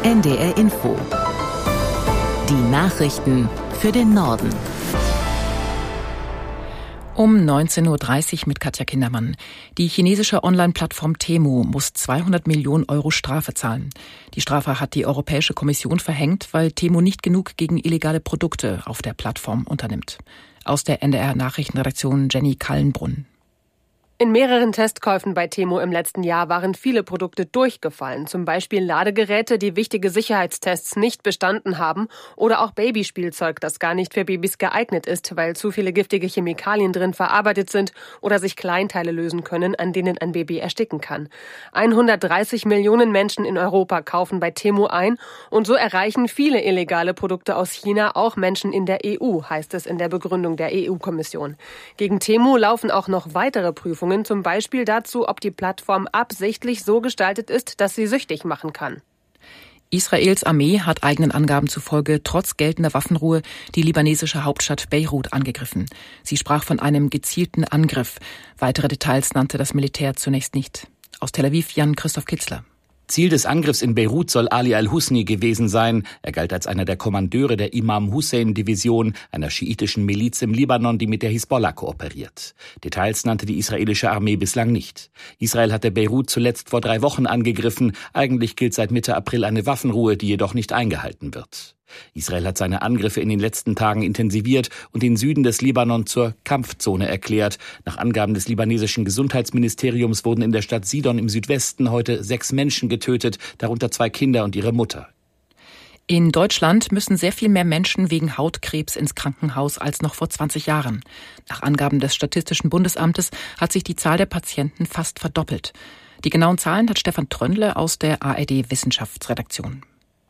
NDR Info. Die Nachrichten für den Norden. Um 19.30 Uhr mit Katja Kindermann. Die chinesische Online-Plattform Temu muss 200 Millionen Euro Strafe zahlen. Die Strafe hat die Europäische Kommission verhängt, weil Temu nicht genug gegen illegale Produkte auf der Plattform unternimmt. Aus der NDR-Nachrichtenredaktion Jenny Kallenbrunn. In mehreren Testkäufen bei Temu im letzten Jahr waren viele Produkte durchgefallen. Zum Beispiel Ladegeräte, die wichtige Sicherheitstests nicht bestanden haben, oder auch Babyspielzeug, das gar nicht für Babys geeignet ist, weil zu viele giftige Chemikalien drin verarbeitet sind oder sich Kleinteile lösen können, an denen ein Baby ersticken kann. 130 Millionen Menschen in Europa kaufen bei Temu ein und so erreichen viele illegale Produkte aus China auch Menschen in der EU, heißt es in der Begründung der EU-Kommission. Gegen Temu laufen auch noch weitere Prüfungen, zum Beispiel dazu, ob die Plattform absichtlich so gestaltet ist, dass sie süchtig machen kann. Israels Armee hat eigenen Angaben zufolge trotz geltender Waffenruhe die libanesische Hauptstadt Beirut angegriffen. Sie sprach von einem gezielten Angriff. Weitere Details nannte das Militär zunächst nicht. Aus Tel Aviv Jan-Christoph Kitzler. Ziel des Angriffs in Beirut soll Ali al-Husni gewesen sein. Er galt als einer der Kommandeure der Imam-Hussein-Division, einer schiitischen Miliz im Libanon, die mit der Hisbollah kooperiert. Details nannte die israelische Armee bislang nicht. Israel hatte Beirut zuletzt vor 3 Wochen angegriffen. Eigentlich gilt seit Mitte April eine Waffenruhe, die jedoch nicht eingehalten wird. Israel hat seine Angriffe in den letzten Tagen intensiviert und den Süden des Libanon zur Kampfzone erklärt. Nach Angaben des libanesischen Gesundheitsministeriums wurden in der Stadt Sidon im Südwesten heute 6 Menschen getötet, darunter 2 Kinder und ihre Mutter. In Deutschland müssen sehr viel mehr Menschen wegen Hautkrebs ins Krankenhaus als noch vor 20 Jahren. Nach Angaben des Statistischen Bundesamtes hat sich die Zahl der Patienten fast verdoppelt. Die genauen Zahlen hat Stefan Tröndle aus der ARD-Wissenschaftsredaktion.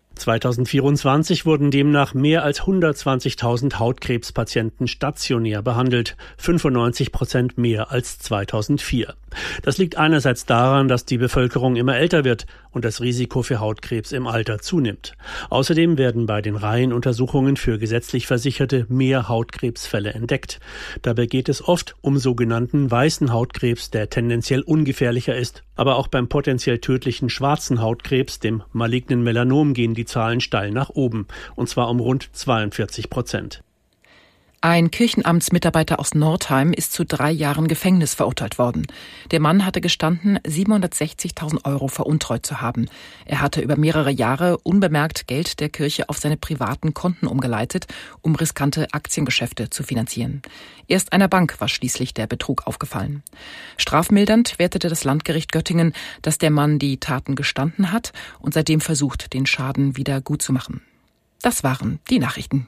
2024 wurden demnach mehr als 120.000 Hautkrebspatienten stationär behandelt, 95% mehr als 2004. Das liegt einerseits daran, dass die Bevölkerung immer älter wird und das Risiko für Hautkrebs im Alter zunimmt. Außerdem werden bei den Reihenuntersuchungen für gesetzlich Versicherte mehr Hautkrebsfälle entdeckt. Dabei geht es oft um sogenannten weißen Hautkrebs, der tendenziell ungefährlicher ist. Aber auch beim potenziell tödlichen schwarzen Hautkrebs, dem malignen Melanom, gehen die Zahlen steil nach oben, und zwar um rund 42%. Ein Kirchenamtsmitarbeiter aus Nordheim ist zu 3 Jahren Gefängnis verurteilt worden. Der Mann hatte gestanden, 760.000 Euro veruntreut zu haben. Er hatte über mehrere Jahre unbemerkt Geld der Kirche auf seine privaten Konten umgeleitet, um riskante Aktiengeschäfte zu finanzieren. Erst einer Bank war schließlich der Betrug aufgefallen. Strafmildernd wertete das Landgericht Göttingen, dass der Mann die Taten gestanden hat und seitdem versucht, den Schaden wieder gutzumachen. Das waren die Nachrichten.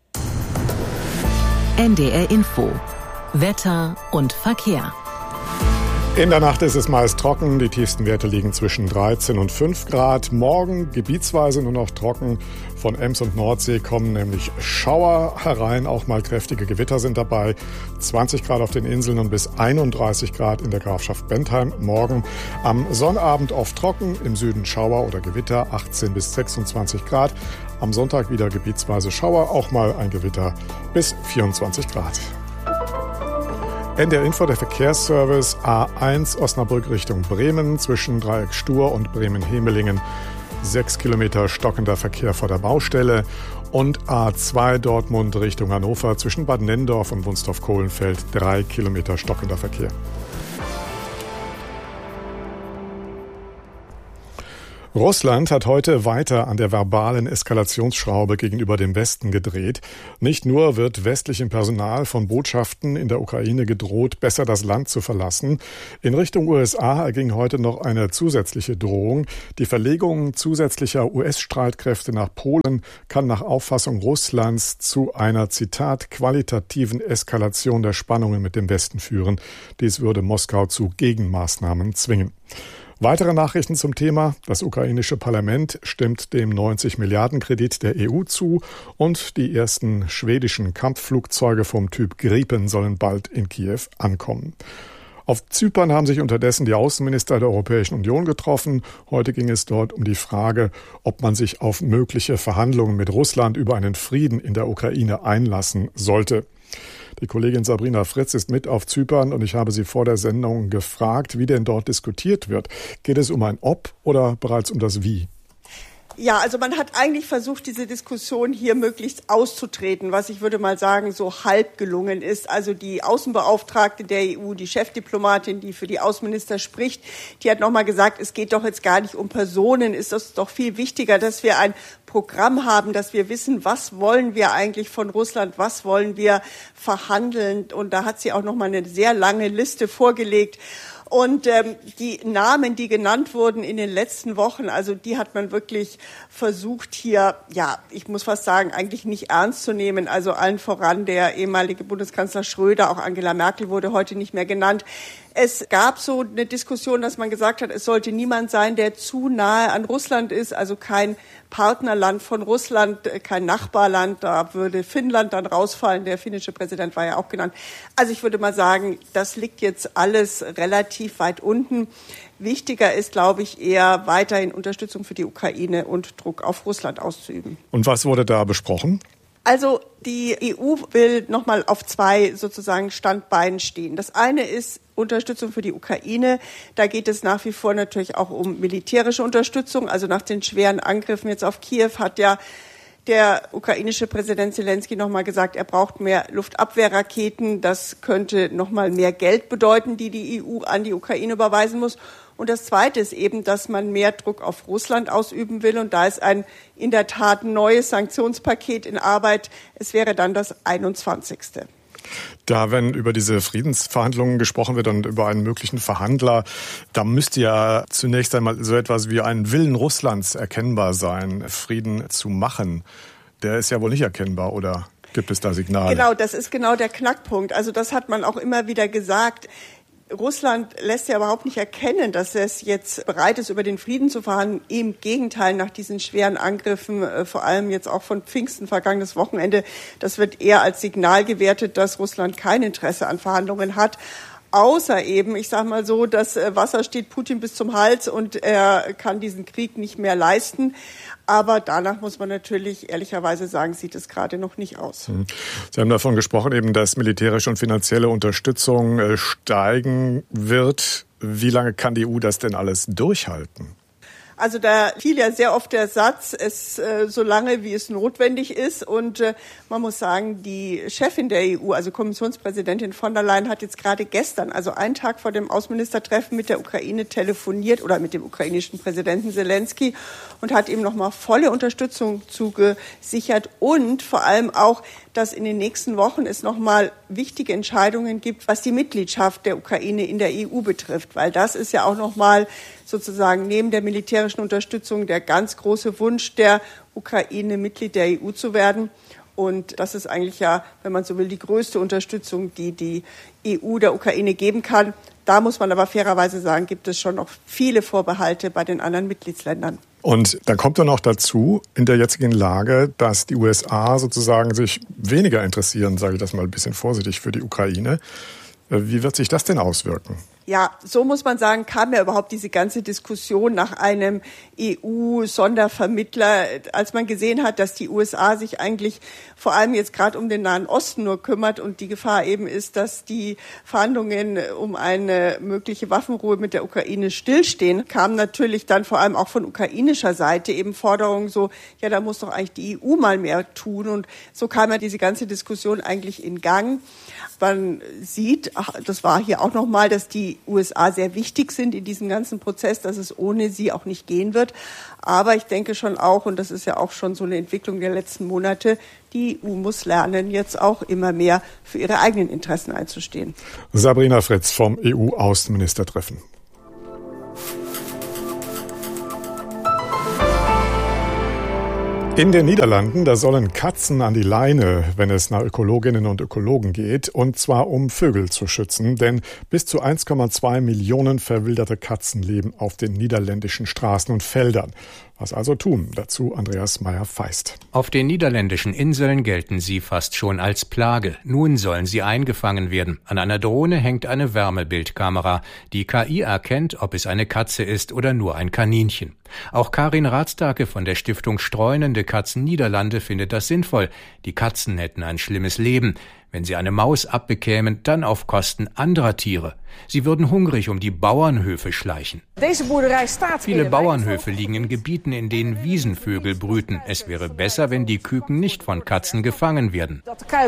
NDR Info. Wetter und Verkehr. In der Nacht ist es meist trocken. Die tiefsten Werte liegen zwischen 13 und 5 Grad. Morgen gebietsweise nur noch trocken. Von Ems und Nordsee kommen nämlich Schauer herein. Auch mal kräftige Gewitter sind dabei. 20 Grad auf den Inseln und bis 31 Grad in der Grafschaft Bentheim. Morgen am Sonnabend oft trocken. Im Süden Schauer oder Gewitter 18 bis 26 Grad. Am Sonntag wieder gebietsweise Schauer. Auch mal ein Gewitter bis 24 Grad. NDR Info, der Verkehrsservice A1 Osnabrück Richtung Bremen zwischen Dreieck Stur und Bremen-Hemelingen. 6 Kilometer stockender Verkehr vor der Baustelle. Und A2 Dortmund Richtung Hannover zwischen Bad Nenndorf und Wunstorf-Kohlenfeld 3 Kilometer stockender Verkehr. Russland hat heute weiter an der verbalen Eskalationsschraube gegenüber dem Westen gedreht. Nicht nur wird westlichem Personal von Botschaften in der Ukraine gedroht, besser das Land zu verlassen. In Richtung USA erging heute noch eine zusätzliche Drohung. Die Verlegung zusätzlicher US-Streitkräfte nach Polen kann nach Auffassung Russlands zu einer, Zitat, qualitativen Eskalation der Spannungen mit dem Westen führen. Dies würde Moskau zu Gegenmaßnahmen zwingen. Weitere Nachrichten zum Thema. Das ukrainische Parlament stimmt dem 90-Milliarden-Kredit der EU zu und die ersten schwedischen Kampfflugzeuge vom Typ Gripen sollen bald in Kiew ankommen. Auf Zypern haben sich unterdessen die Außenminister der Europäischen Union getroffen. Heute ging es dort um die Frage, ob man sich auf mögliche Verhandlungen mit Russland über einen Frieden in der Ukraine einlassen sollte. Die Kollegin Sabrina Fritz ist mit auf Zypern und ich habe sie vor der Sendung gefragt, wie denn dort diskutiert wird. Geht es um ein Ob oder bereits um das Wie? Ja, also man hat eigentlich versucht, diese Diskussion hier möglichst auszutreten, was ich würde mal sagen, so halb gelungen ist. Also die Außenbeauftragte der EU, die Chefdiplomatin, die für die Außenminister spricht, die hat nochmal gesagt, es geht doch jetzt gar nicht um Personen, ist das doch viel wichtiger, dass wir ein Programm haben, dass wir wissen, was wollen wir eigentlich von Russland, was wollen wir verhandeln. Und da hat sie auch nochmal eine sehr lange Liste vorgelegt. Und die Namen, die genannt wurden in den letzten Wochen, also die hat man wirklich versucht hier, ja, ich muss fast sagen, eigentlich nicht ernst zu nehmen. Also allen voran der ehemalige Bundeskanzler Schröder, auch Angela Merkel wurde heute nicht mehr genannt. Es gab so eine Diskussion, dass man gesagt hat, es sollte niemand sein, der zu nahe an Russland ist, also kein Partnerland von Russland, kein Nachbarland. Da würde Finnland dann rausfallen. Der finnische Präsident war ja auch genannt. Also ich würde mal sagen, das liegt jetzt alles relativ weit unten. Wichtiger ist, glaube ich, eher weiterhin Unterstützung für die Ukraine und Druck auf Russland auszuüben. Und was wurde da besprochen? Also die EU will nochmal auf zwei sozusagen Standbeinen stehen. Das eine ist Unterstützung für die Ukraine. Da geht es nach wie vor natürlich auch um militärische Unterstützung. Also nach den schweren Angriffen jetzt auf Kiew hat ja der ukrainische Präsident Zelensky nochmal gesagt, er braucht mehr Luftabwehrraketen. Das könnte nochmal mehr Geld bedeuten, die EU an die Ukraine überweisen muss. Und das Zweite ist eben, dass man mehr Druck auf Russland ausüben will. Und da ist ein in der Tat neues Sanktionspaket in Arbeit. Es wäre dann das 21. Da, wenn über diese Friedensverhandlungen gesprochen wird und über einen möglichen Verhandler, da müsste ja zunächst einmal so etwas wie ein Willen Russlands erkennbar sein, Frieden zu machen. Der ist ja wohl nicht erkennbar, oder gibt es da Signale? Genau, das ist genau der Knackpunkt. Also das hat man auch immer wieder gesagt. Russland lässt ja überhaupt nicht erkennen, dass es jetzt bereit ist, über den Frieden zu verhandeln. Im Gegenteil, nach diesen schweren Angriffen, vor allem jetzt auch von Pfingsten, vergangenes Wochenende, das wird eher als Signal gewertet, dass Russland kein Interesse an Verhandlungen hat. Außer eben, ich sage mal so, das Wasser steht Putin bis zum Hals und er kann diesen Krieg nicht mehr leisten. Aber danach muss man natürlich ehrlicherweise sagen, sieht es gerade noch nicht aus. Sie haben davon gesprochen, eben, dass militärische und finanzielle Unterstützung steigen wird. Wie lange kann die EU das denn alles durchhalten? Also da fiel ja sehr oft der Satz, so lange wie es notwendig ist. Und man muss sagen, die Chefin der EU, also Kommissionspräsidentin von der Leyen, hat jetzt gerade gestern, also einen Tag vor dem Außenministertreffen mit der Ukraine telefoniert oder mit dem ukrainischen Präsidenten Zelensky und hat ihm nochmal volle Unterstützung zugesichert und vor allem auch, dass in den nächsten Wochen es nochmal wichtige Entscheidungen gibt, was die Mitgliedschaft der Ukraine in der EU betrifft. Weil das ist ja auch nochmal sozusagen neben der militärischen Unterstützung der ganz große Wunsch der Ukraine, Mitglied der EU zu werden. Und das ist eigentlich ja, wenn man so will, die größte Unterstützung, die die EU der Ukraine geben kann. Da muss man aber fairerweise sagen, gibt es schon noch viele Vorbehalte bei den anderen Mitgliedsländern. Und dann kommt dann auch dazu, in der jetzigen Lage, dass die USA sozusagen sich weniger interessieren, sage ich das mal ein bisschen vorsichtig, für die Ukraine. Wie wird sich das denn auswirken? Ja, so muss man sagen, kam ja überhaupt diese ganze Diskussion nach einem EU-Sondervermittler, als man gesehen hat, dass die USA sich eigentlich vor allem jetzt gerade um den Nahen Osten nur kümmert und die Gefahr eben ist, dass die Verhandlungen um eine mögliche Waffenruhe mit der Ukraine stillstehen, kam natürlich dann vor allem auch von ukrainischer Seite eben Forderungen so, ja, da muss doch eigentlich die EU mal mehr tun und so kam ja diese ganze Diskussion eigentlich in Gang. Man sieht, das war hier auch nochmal, dass die USA sehr wichtig sind in diesem ganzen Prozess, dass es ohne sie auch nicht gehen wird. Aber ich denke schon auch, und das ist ja auch schon so eine Entwicklung der letzten Monate, die EU muss lernen, jetzt auch immer mehr für ihre eigenen Interessen einzustehen. Sabrina Fritz vom EU-Außenministertreffen. In den Niederlanden, da sollen Katzen an die Leine, wenn es nach Ökologinnen und Ökologen geht, und zwar um Vögel zu schützen, denn bis zu 1,2 Millionen verwilderte Katzen leben auf den niederländischen Straßen und Feldern. Was also tun? Dazu Andreas Meyer-Feist. Auf den niederländischen Inseln gelten sie fast schon als Plage. Nun sollen sie eingefangen werden. An einer Drohne hängt eine Wärmebildkamera. Die KI erkennt, ob es eine Katze ist oder nur ein Kaninchen. Auch Karin Rathstake von der Stiftung Streunende Katzen Niederlande findet das sinnvoll. Die Katzen hätten ein schlimmes Leben. Wenn sie eine Maus abbekämen, dann auf Kosten anderer Tiere. Sie würden hungrig um die Bauernhöfe schleichen. Viele Bauernhöfe liegen in Gebieten, in denen Wiesenvögel brüten. Es wäre besser, wenn die Küken nicht von Katzen gefangen werden.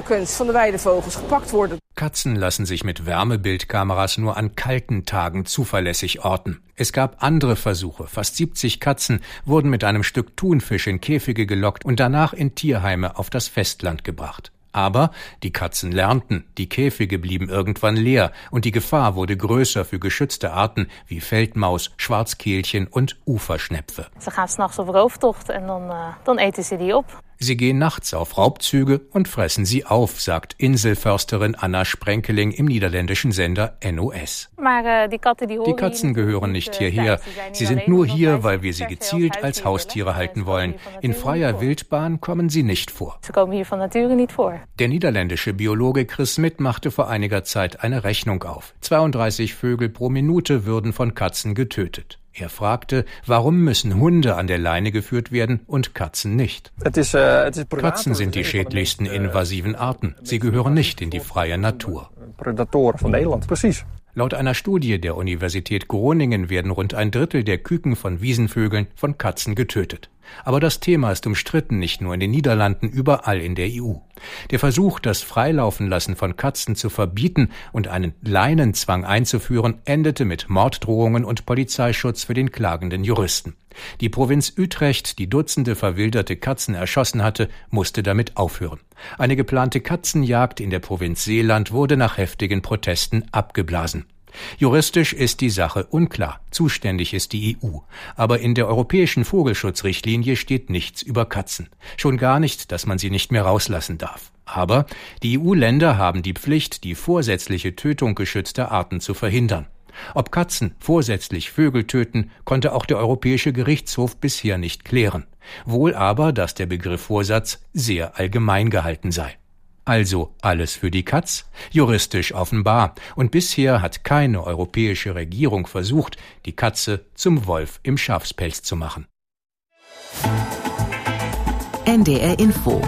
Katzen lassen sich mit Wärmebildkameras nur an kalten Tagen zuverlässig orten. Es gab andere Versuche. Fast 70 Katzen wurden mit einem Stück Thunfisch in Käfige gelockt und danach in Tierheime auf das Festland gebracht. Aber die Katzen lernten, die Käfige blieben irgendwann leer und die Gefahr wurde größer für geschützte Arten wie Feldmaus, Schwarzkehlchen und Uferschnepfe. Sie gaan 's nachts op rooftocht en dan eten sie die op. Sie gehen nachts auf Raubzüge und fressen sie auf, sagt Inselförsterin Anna Sprenkeling im niederländischen Sender NOS. Die Katzen gehören nicht hierher. Sie sind nur hier, weil wir sie gezielt als Haustiere halten wollen. In freier Wildbahn kommen sie nicht vor. Der niederländische Biologe Chris Smit machte vor einiger Zeit eine Rechnung auf. 32 Vögel pro Minute würden von Katzen getötet. Er fragte, warum müssen Hunde an der Leine geführt werden und Katzen nicht? Katzen sind die schädlichsten invasiven Arten. Sie gehören nicht in die freie Natur. Laut einer Studie der Universität Groningen werden rund 1/3 der Küken von Wiesenvögeln von Katzen getötet. Aber das Thema ist umstritten, nicht nur in den Niederlanden, überall in der EU. Der Versuch, das Freilaufen-Lassen von Katzen zu verbieten und einen Leinenzwang einzuführen, endete mit Morddrohungen und Polizeischutz für den klagenden Juristen. Die Provinz Utrecht, die Dutzende verwilderte Katzen erschossen hatte, musste damit aufhören. Eine geplante Katzenjagd in der Provinz Zeeland wurde nach heftigen Protesten abgeblasen. Juristisch ist die Sache unklar. Zuständig ist die EU. Aber in der europäischen Vogelschutzrichtlinie steht nichts über Katzen. Schon gar nicht, dass man sie nicht mehr rauslassen darf. Aber die EU-Länder haben die Pflicht, die vorsätzliche Tötung geschützter Arten zu verhindern. Ob Katzen vorsätzlich Vögel töten, konnte auch der Europäische Gerichtshof bisher nicht klären. Wohl aber, dass der Begriff Vorsatz sehr allgemein gehalten sei. Also alles für die Katz? Juristisch offenbar. Und bisher hat keine europäische Regierung versucht, die Katze zum Wolf im Schafspelz zu machen. NDR Info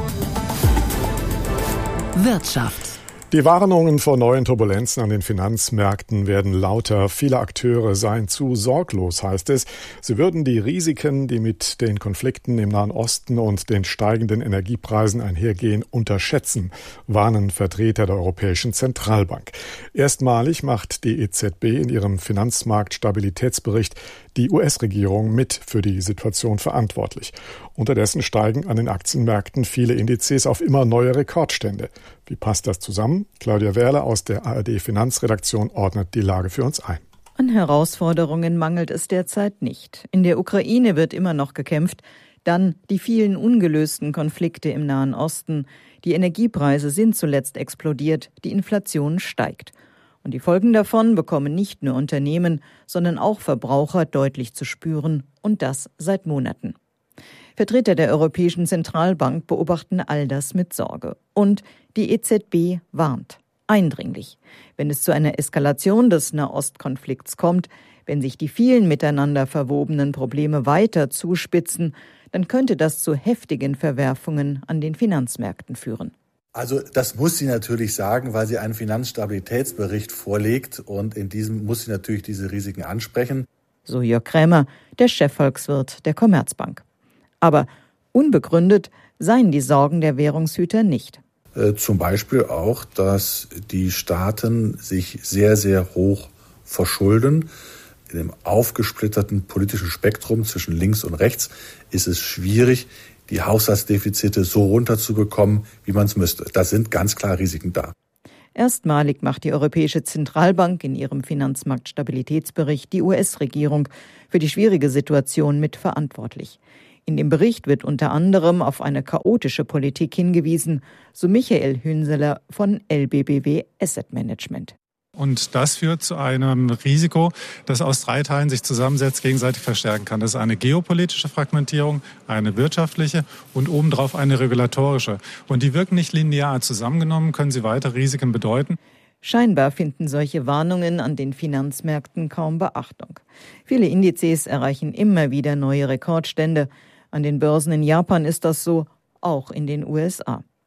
Wirtschaft. Die Warnungen vor neuen Turbulenzen an den Finanzmärkten werden lauter. Viele Akteure seien zu sorglos, heißt es. Sie würden die Risiken, die mit den Konflikten im Nahen Osten und den steigenden Energiepreisen einhergehen, unterschätzen, warnen Vertreter der Europäischen Zentralbank. Erstmalig macht die EZB in ihrem Finanzmarktstabilitätsbericht die US-Regierung mit für die Situation verantwortlich. Unterdessen steigen an den Aktienmärkten viele Indizes auf immer neue Rekordstände. Wie passt das zusammen? Claudia Werle aus der ARD-Finanzredaktion ordnet die Lage für uns ein. An Herausforderungen mangelt es derzeit nicht. In der Ukraine wird immer noch gekämpft. Dann die vielen ungelösten Konflikte im Nahen Osten. Die Energiepreise sind zuletzt explodiert. Die Inflation steigt. Und die Folgen davon bekommen nicht nur Unternehmen, sondern auch Verbraucher deutlich zu spüren. Und das seit Monaten. Vertreter der Europäischen Zentralbank beobachten all das mit Sorge. Und die EZB warnt eindringlich. Wenn es zu einer Eskalation des Nahostkonflikts kommt, wenn sich die vielen miteinander verwobenen Probleme weiter zuspitzen, dann könnte das zu heftigen Verwerfungen an den Finanzmärkten führen. Also das muss sie natürlich sagen, weil sie einen Finanzstabilitätsbericht vorlegt und in diesem muss sie natürlich diese Risiken ansprechen. So Jörg Krämer, der Chefvolkswirt der Commerzbank. Aber unbegründet seien die Sorgen der Währungshüter nicht. Zum Beispiel auch, dass die Staaten sich sehr, sehr hoch verschulden. In dem aufgesplitterten politischen Spektrum zwischen links und rechts ist es schwierig, die Haushaltsdefizite so runterzubekommen, wie man es müsste. Da sind ganz klar Risiken da. Erstmalig macht die Europäische Zentralbank in ihrem Finanzmarktstabilitätsbericht die US-Regierung für die schwierige Situation mit verantwortlich. In dem Bericht wird unter anderem auf eine chaotische Politik hingewiesen, so Michael Hünseler von LBBW Asset Management. Und das führt zu einem Risiko, das aus 3 Teilen sich zusammensetzt, gegenseitig verstärken kann. Das ist eine geopolitische Fragmentierung, eine wirtschaftliche und obendrauf eine regulatorische. Und die wirken nicht linear. Zusammengenommen können sie weitere Risiken bedeuten. Scheinbar finden solche Warnungen an den Finanzmärkten kaum Beachtung. Viele Indizes erreichen immer wieder neue Rekordstände. An den Börsen in Japan ist das so, auch in den USA.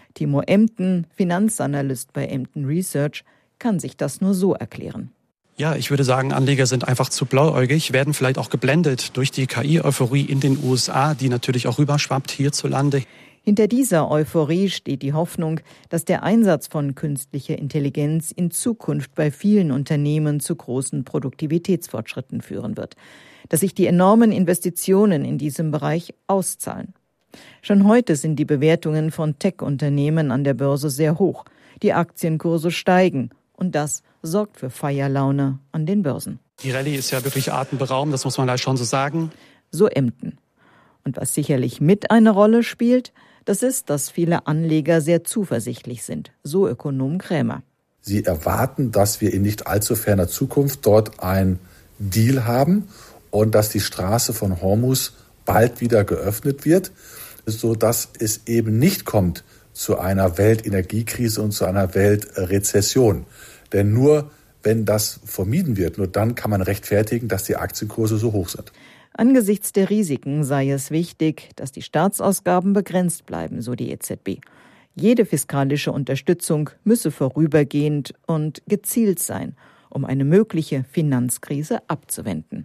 Timo Emden, Finanzanalyst bei Emden Research, kann sich das nur so erklären. Ja, ich würde sagen, Anleger sind einfach zu blauäugig, werden vielleicht auch geblendet durch die KI-Euphorie in den USA, die natürlich auch rüberschwappt hierzulande. Hinter dieser Euphorie steht die Hoffnung, dass der Einsatz von künstlicher Intelligenz in Zukunft bei vielen Unternehmen zu großen Produktivitätsfortschritten führen wird, dass sich die enormen Investitionen in diesem Bereich auszahlen. Schon heute sind die Bewertungen von Tech-Unternehmen an der Börse sehr hoch. Die Aktienkurse steigen und das sorgt für Feierlaune an den Börsen. Die Rallye ist ja wirklich atemberaubend, das muss man leider schon so sagen. So Emden. Und was sicherlich mit eine Rolle spielt, das ist, dass viele Anleger sehr zuversichtlich sind, so Ökonom Krämer. Sie erwarten, dass wir in nicht allzu ferner Zukunft dort ein Deal haben und dass die Straße von Hormuz bald wieder geöffnet wird, sodass es eben nicht kommt zu einer Weltenergiekrise und zu einer Weltrezession. Denn nur wenn das vermieden wird, nur dann kann man rechtfertigen, dass die Aktienkurse so hoch sind. Angesichts der Risiken sei es wichtig, dass die Staatsausgaben begrenzt bleiben, so die EZB. Jede fiskalische Unterstützung müsse vorübergehend und gezielt sein, um eine mögliche Finanzkrise abzuwenden.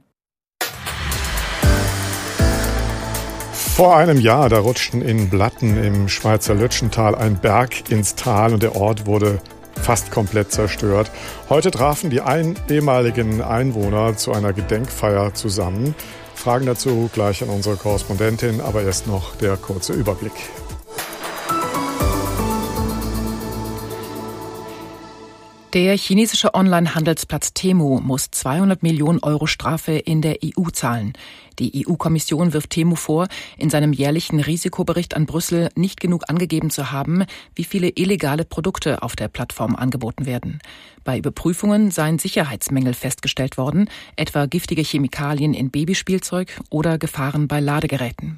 Vor einem Jahr, da rutschten in Blatten im Schweizer Lötschental ein Berg ins Tal und der Ort wurde fast komplett zerstört. Heute trafen die ehemaligen Einwohner zu einer Gedenkfeier zusammen. Fragen dazu gleich an unsere Korrespondentin, aber erst noch der kurze Überblick. Der chinesische Online-Handelsplatz Temu muss 200 Millionen Euro Strafe in der EU zahlen. Die EU-Kommission wirft Temu vor, in seinem jährlichen Risikobericht an Brüssel nicht genug angegeben zu haben, wie viele illegale Produkte auf der Plattform angeboten werden. Bei Überprüfungen seien Sicherheitsmängel festgestellt worden, etwa giftige Chemikalien in Babyspielzeug oder Gefahren bei Ladegeräten.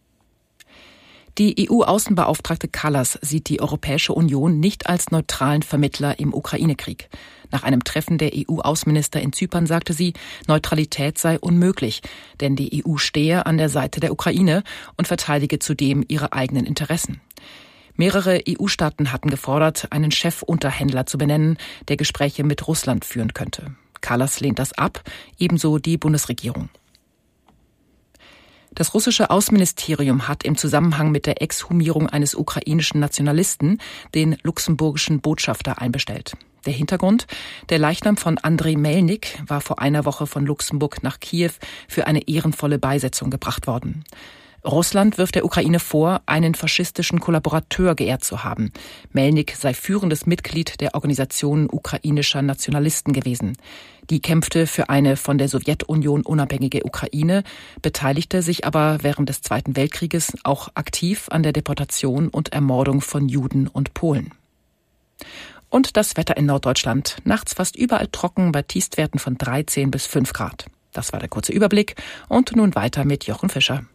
Die EU-Außenbeauftragte Kallas sieht die Europäische Union nicht als neutralen Vermittler im Ukraine-Krieg. Nach einem Treffen der EU-Außenminister in Zypern sagte sie, Neutralität sei unmöglich, denn die EU stehe an der Seite der Ukraine und verteidige zudem ihre eigenen Interessen. Mehrere EU-Staaten hatten gefordert, einen Chefunterhändler zu benennen, der Gespräche mit Russland führen könnte. Kallas lehnt das ab, ebenso die Bundesregierung. Das russische Außenministerium hat im Zusammenhang mit der Exhumierung eines ukrainischen Nationalisten den luxemburgischen Botschafter einbestellt. Der Hintergrund: Der Leichnam von Andrei Melnik war vor einer Woche von Luxemburg nach Kiew für eine ehrenvolle Beisetzung gebracht worden. Russland wirft der Ukraine vor, einen faschistischen Kollaborateur geehrt zu haben. Melnik sei führendes Mitglied der Organisation ukrainischer Nationalisten gewesen. Die kämpfte für eine von der Sowjetunion unabhängige Ukraine, beteiligte sich aber während des Zweiten Weltkrieges auch aktiv an der Deportation und Ermordung von Juden und Polen. Und das Wetter in Norddeutschland. Nachts fast überall trocken bei Tiefstwerten von 13 bis 5 Grad. Das war der kurze Überblick. Und nun weiter mit Jochen Fischer.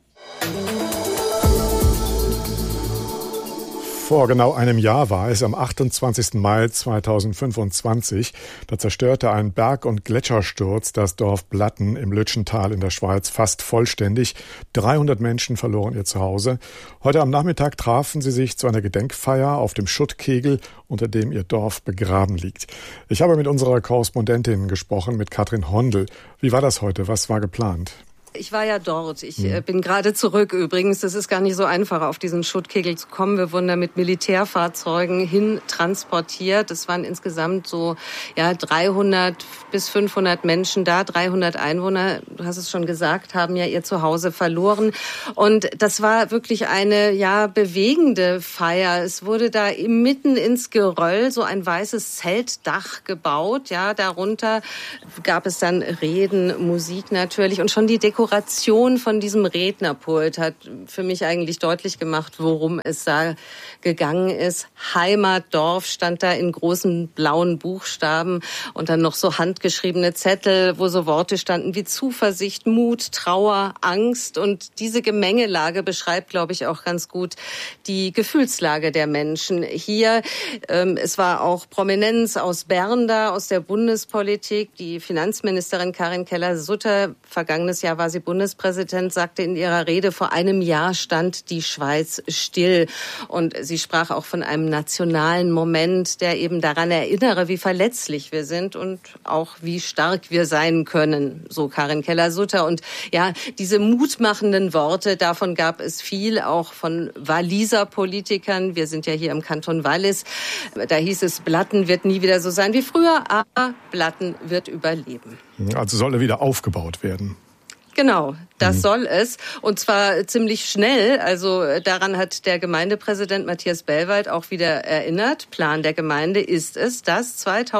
Vor genau einem Jahr war es, am 28. Mai 2025. Da zerstörte ein Berg- und Gletschersturz das Dorf Blatten im Lütschental in der Schweiz fast vollständig. 300 Menschen verloren ihr Zuhause. Heute am Nachmittag trafen sie sich zu einer Gedenkfeier auf dem Schuttkegel, unter dem ihr Dorf begraben liegt. Ich habe mit unserer Korrespondentin gesprochen, mit Katrin Hondel. Wie war das heute? Was war geplant? Ich war ja dort. Ich bin gerade zurück übrigens. Es ist gar nicht so einfach, auf diesen Schuttkegel zu kommen. Wir wurden da mit Militärfahrzeugen hin transportiert. Es waren insgesamt so 300 bis 500 Menschen da. 300 Einwohner, du hast es schon gesagt, haben ja ihr Zuhause verloren. Und das war wirklich eine bewegende Feier. Es wurde da mitten ins Geröll so ein weißes Zeltdach gebaut. Ja, darunter gab es dann Reden, Musik natürlich und schon die Dekoration von diesem Rednerpult hat für mich eigentlich deutlich gemacht, worum es da gegangen ist. Heimatdorf stand da in großen blauen Buchstaben und dann noch so handgeschriebene Zettel, wo so Worte standen wie Zuversicht, Mut, Trauer, Angst. Und diese Gemengelage beschreibt, glaube ich, auch ganz gut die Gefühlslage der Menschen hier. Es war auch Prominenz aus Bern da, aus der Bundespolitik. Die Finanzministerin Karin Keller-Sutter, vergangenes Jahr war quasi Bundespräsident, sagte in ihrer Rede, vor einem Jahr stand die Schweiz still. Und sie sprach auch von einem nationalen Moment, der eben daran erinnere, wie verletzlich wir sind und auch wie stark wir sein können, so Karin Keller-Sutter. Und ja, diese mutmachenden Worte, davon gab es viel, auch von Walliser Politikern. Wir sind ja hier im Kanton Wallis. Da hieß es, Blatten wird nie wieder so sein wie früher, aber Blatten wird überleben. Also soll er wieder aufgebaut werden. Genau, das soll es. Und zwar ziemlich schnell. Also daran hat der Gemeindepräsident Matthias Bellwald auch wieder erinnert. Plan der Gemeinde ist es, dass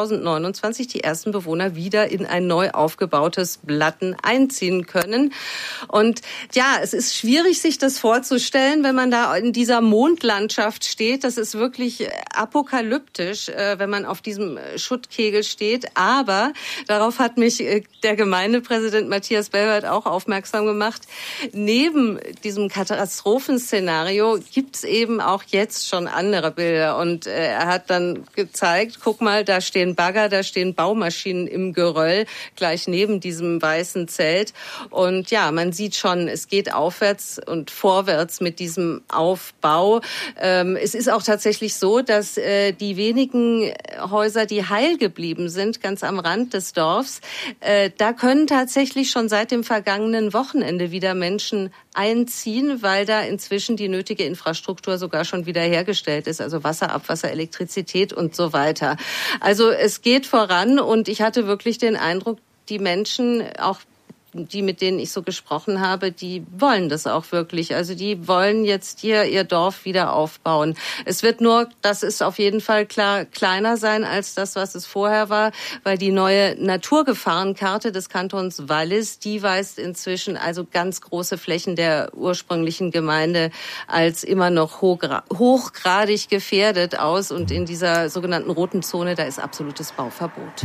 2029 die ersten Bewohner wieder in ein neu aufgebautes Blatten einziehen können. Und ja, es ist schwierig, sich das vorzustellen, wenn man da in dieser Mondlandschaft steht. Das ist wirklich apokalyptisch, wenn man auf diesem Schuttkegel steht. Aber darauf hat mich der Gemeindepräsident Matthias Bellwald auch aufmerksam gemacht. Neben diesem Katastrophenszenario gibt's eben auch jetzt schon andere Bilder. Und er hat dann gezeigt, guck mal, da stehen Bagger, da stehen Baumaschinen im Geröll, gleich neben diesem weißen Zelt. Und ja, man sieht schon, es geht aufwärts und vorwärts mit diesem Aufbau. Es ist auch tatsächlich so, dass die wenigen Häuser, die heil geblieben sind, ganz am Rand des Dorfs, da können tatsächlich schon seit dem vergangenen Wochenende wieder Menschen einziehen, weil da inzwischen die nötige Infrastruktur sogar schon wieder hergestellt ist, also Wasser, Abwasser, Elektrizität und so weiter. Also es geht voran und ich hatte wirklich den Eindruck, die Menschen, auch die, mit denen ich so gesprochen habe, die wollen das auch wirklich. Also die wollen jetzt hier ihr Dorf wieder aufbauen. Es wird nur, das ist auf jeden Fall klar, kleiner sein als das, was es vorher war, weil die neue Naturgefahrenkarte des Kantons Wallis, die weist inzwischen also ganz große Flächen der ursprünglichen Gemeinde als immer noch hochgradig gefährdet aus. Und in dieser sogenannten roten Zone, da ist absolutes Bauverbot.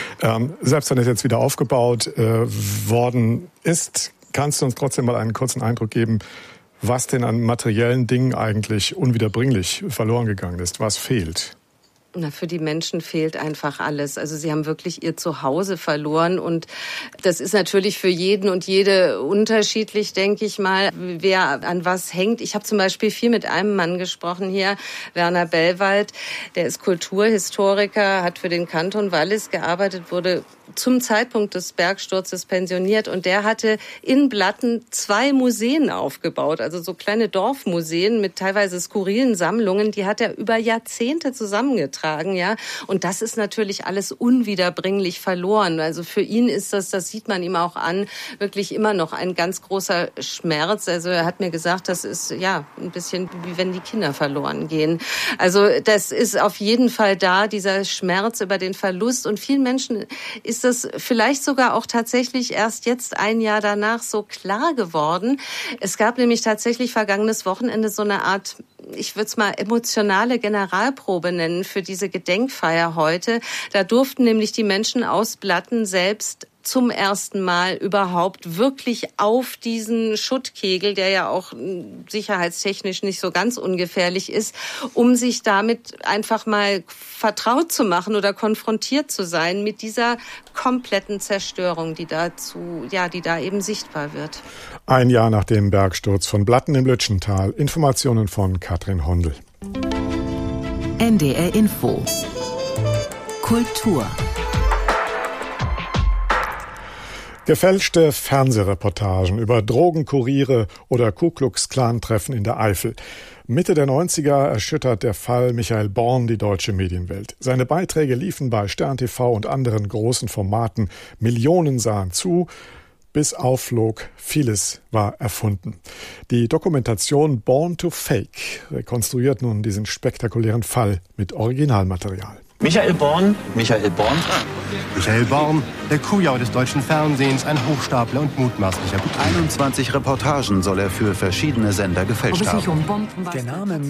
Selbst wenn es jetzt wieder aufgebaut worden ist, kannst du uns trotzdem mal einen kurzen Eindruck geben, was denn an materiellen Dingen eigentlich unwiederbringlich verloren gegangen ist, was fehlt? Na, für die Menschen fehlt einfach alles. Also sie haben wirklich ihr Zuhause verloren und das ist natürlich für jeden und jede unterschiedlich, denke ich mal, wer an was hängt. Ich habe zum Beispiel viel mit einem Mann gesprochen hier, Werner Bellwald, der ist Kulturhistoriker, hat für den Kanton Wallis gearbeitet, wurde zum Zeitpunkt des Bergsturzes pensioniert und der hatte in Blatten 2 Museen aufgebaut, also so kleine Dorfmuseen mit teilweise skurrilen Sammlungen, die hat er über Jahrzehnte zusammengetragen, ja, und das ist natürlich alles unwiederbringlich verloren. Also für ihn ist das sieht man ihm auch an, wirklich immer noch ein ganz großer Schmerz. Also er hat mir gesagt, das ist ja ein bisschen wie wenn die Kinder verloren gehen. Also das ist auf jeden Fall da, dieser Schmerz über den Verlust und vielen Menschen ist das vielleicht sogar auch tatsächlich erst jetzt ein Jahr danach so klar geworden. Es gab nämlich tatsächlich vergangenes Wochenende so eine Art, ich würde es mal emotionale Generalprobe nennen für diese Gedenkfeier heute. Da durften nämlich die Menschen aus Blatten selbst zum ersten Mal überhaupt wirklich auf diesen Schuttkegel, der ja auch sicherheitstechnisch nicht so ganz ungefährlich ist, um sich damit einfach mal vertraut zu machen oder konfrontiert zu sein mit dieser kompletten Zerstörung, die da eben sichtbar wird. Ein Jahr nach dem Bergsturz von Blatten im Lütschental. Informationen von Katrin Hondel. NDR Info. Kultur. Gefälschte Fernsehreportagen über Drogenkuriere oder Ku-Klux-Klan-Treffen in der Eifel. Mitte der 90er erschüttert der Fall Michael Born die deutsche Medienwelt. Seine Beiträge liefen bei Stern TV und anderen großen Formaten. Millionen sahen zu, bis aufflog, vieles war erfunden. Die Dokumentation Born to Fake rekonstruiert nun diesen spektakulären Fall mit Originalmaterial. Michael Born, der Kujau des deutschen Fernsehens, ein Hochstapler und mutmaßlicher Betrüger. 21 Reportagen soll er für verschiedene Sender gefälscht haben. Der Name